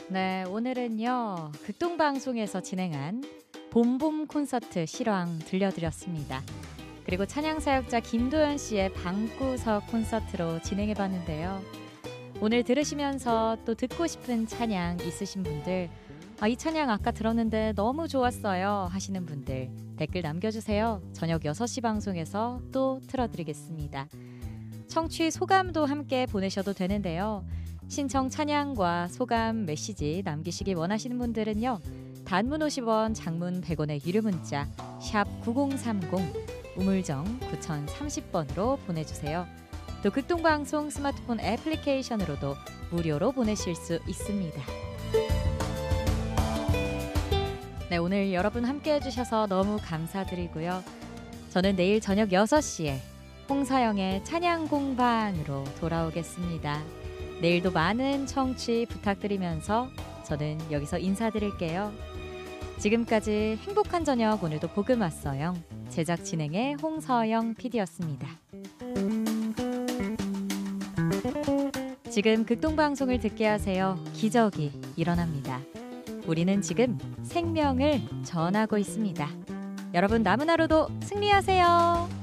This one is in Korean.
네, 오늘은요, 극동방송에서 진행한 봄봄 콘서트 실황 들려드렸습니다. 그리고 찬양사역자 김도연 씨의 방구석 콘서트로 진행해봤는데요. 오늘 들으시면서 또 듣고 싶은 찬양 있으신 분들, 이 찬양 아까 들었는데 너무 좋았어요 하시는 분들 댓글 남겨주세요. 저녁 6시 방송에서 또 틀어드리겠습니다. 청취 소감도 함께 보내셔도 되는데요. 신청 찬양과 소감 메시지 남기시기 원하시는 분들은요. 단문 50원, 장문 100원의 유료 문자 샵 9030, 우물정 9030번으로 보내주세요. 또 극동방송 스마트폰 애플리케이션으로도 무료로 보내실 수 있습니다. 네, 오늘 여러분 함께 해주셔서 너무 감사드리고요. 저는 내일 저녁 6시에 홍서영의 찬양 공방으로 돌아오겠습니다. 내일도 많은 청취 부탁드리면서 저는 여기서 인사드릴게요. 지금까지 행복한 저녁, 오늘도 복음 왔어요. 제작 진행의 홍서영 PD였습니다. 지금 극동방송을 듣게 하세요. 기적이 일어납니다. 우리는 지금 생명을 전하고 있습니다. 여러분 남은 하루도 승리하세요.